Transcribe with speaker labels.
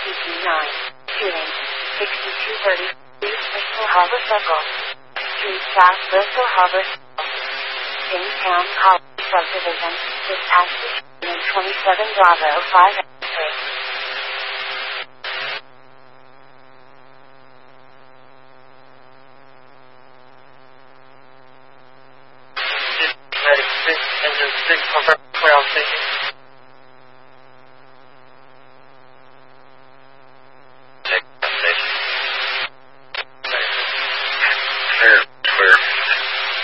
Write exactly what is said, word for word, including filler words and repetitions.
Speaker 1: T P nine. Shooting. sixty-two thirty. East Bristol Harbor Circle. Street South Bristol Harbor Circle. Jamestown College Subdivision. Dispatch to twenty-seven Bravo five.